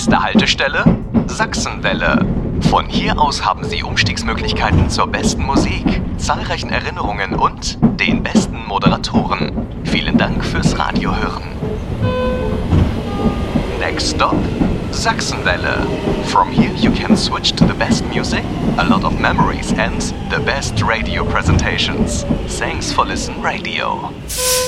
Nächste Haltestelle: Sachsenwelle. Von hier aus haben Sie Umstiegsmöglichkeiten zur besten Musik, zahlreichen Erinnerungen und den besten Moderatoren. Vielen Dank fürs Radiohören. Next stop: Sachsenwelle. From here you can switch to the best music, a lot of memories and the best radio presentations. Thanks for listening, radio.